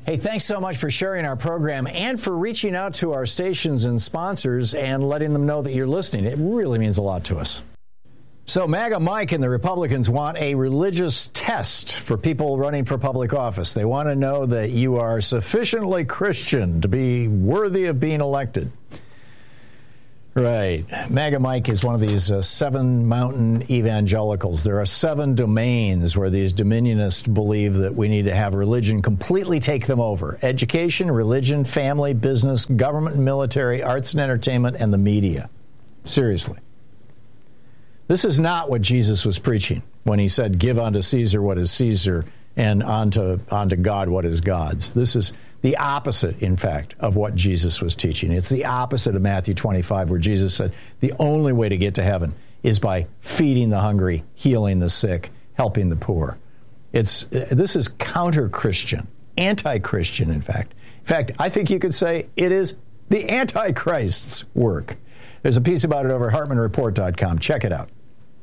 Hey, thanks so much for sharing our program and for reaching out to our stations and sponsors and letting them know that you're listening. It really means a lot to us. So MAGA Mike and the Republicans want a religious test for people running for public office. They want to know that you are sufficiently Christian to be worthy of being elected. Right. MAGA Mike is one of these 7 mountain evangelicals. There are 7 domains where these dominionists believe that we need to have religion completely take them over. Education, religion, family, business, government, military, arts and entertainment, and the media. Seriously. This is not what Jesus was preaching when he said, give unto Caesar what is Caesar and unto God what is God's. This is the opposite, in fact, of what Jesus was teaching. It's the opposite of Matthew 25, where Jesus said the only way to get to heaven is by feeding the hungry, healing the sick, helping the poor. This is counter-Christian, anti-Christian, in fact. In fact, I think you could say it is the Antichrist's work. There's a piece about it over at HartmanReport.com. Check it out.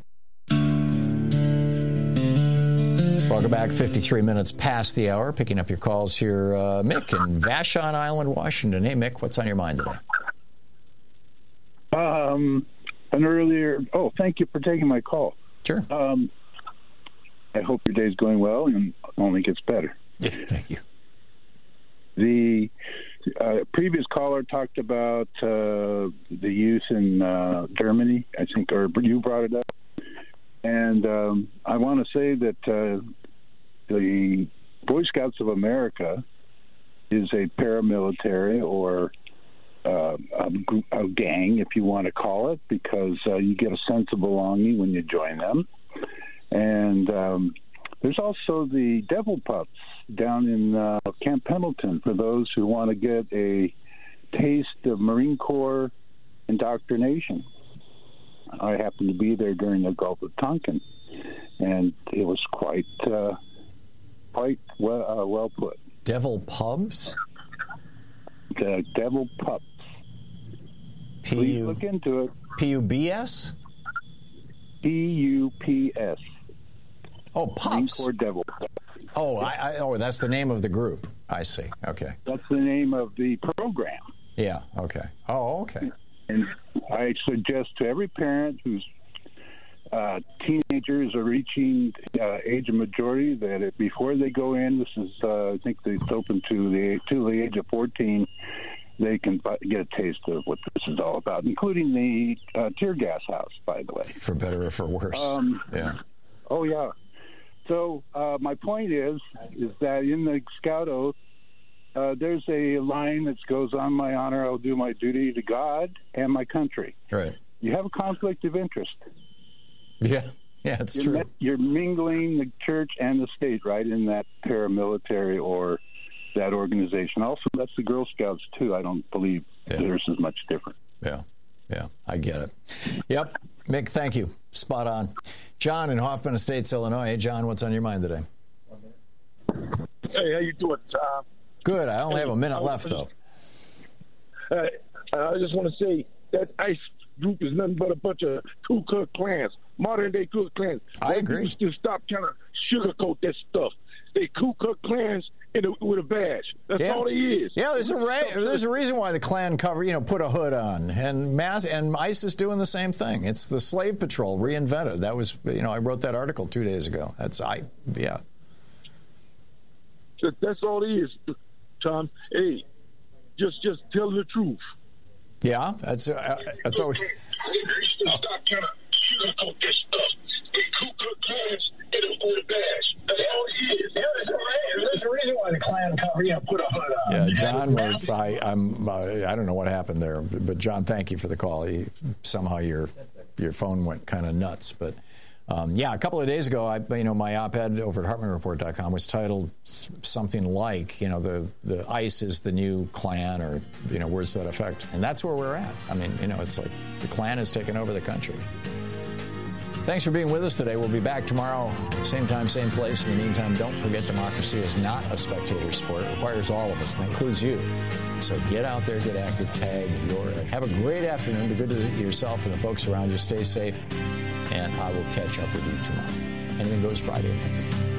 Welcome back. 53 minutes past the hour. Picking up your calls here. Mick in Vashon Island, Washington. Hey, Mick, what's on your mind today? Thank you for taking my call. Sure. I hope your day's going well and only gets better. Yeah, thank you. The previous caller talked about the youth in Germany, I think, or you brought it up. And I want to say that the Boy Scouts of America is a paramilitary or a gang, if you want to call it, because you get a sense of belonging when you join them. And there's also the Devil Pups down in Camp Pendleton for those who want to get a taste of Marine Corps indoctrination. I happened to be there during the Gulf of Tonkin, and it was quite well put. Devil Pubs? The Devil Pups. Please look into it. P-U-B-S? P-U-P-S. Oh, Pups. Marine Corps Devil Pups. Oh, that's the name of the group. I see. Okay. That's the name of the program. Yeah, okay. Oh, okay. And I suggest to every parent whose teenagers are reaching age of majority that before they go in, this is I think it's open to the age of 14, they can get a taste of what this is all about, including the tear gas house, by the way. For better or for worse. Yeah. Oh, yeah. So my point is that in the Scout Oath, there's a line that goes, on my honor, I'll do my duty to God and my country. Right. You have a conflict of interest. Yeah, it's true. You're mingling the church and the state right in that paramilitary or that organization. Also, that's the Girl Scouts, too. I don't believe theirs is much different. Yeah, I get it. Yep. Mick, thank you. Spot on. John in Hoffman Estates, Illinois. Hey, John, what's on your mind today? Hey, how you doing, Tom? Good. I only have a minute left, though. I just want to say that ICE group is nothing but a bunch of Ku Klux Klans, modern-day Ku Klux Klans. I agree. People still stop trying to sugarcoat that stuff. They Ku Klux Klans with a badge. That's all they is. Yeah, there's a reason why the Klan put a hood on, and ICE is doing the same thing. It's the slave patrol reinvented. That was, I wrote that article 2 days ago. That's all it is, Tom. Hey, just tell the truth. Yeah, that's always. Stop trying to sugarcoat this stuff. They Ku Klux Klans with a badge. That's all it is. There's a reason why the Klan put a hood on. Yeah, John, I don't know what happened there, but John, thank you for the call. Somehow your phone went kind of nuts, but. A couple of days ago, my op-ed over at HartmanReport.com was titled something like, the ICE is the new Klan, or, words to that effect. And that's where we're at. I mean, it's like the Klan has taken over the country. Thanks for being with us today. We'll be back tomorrow, same time, same place. In the meantime, don't forget democracy is not a spectator sport. It requires all of us, and that includes you. So get out there, get active, tag. Have a great afternoon. Be good to yourself and the folks around you. Stay safe. And I will catch up with you tomorrow. Anything Goes Friday.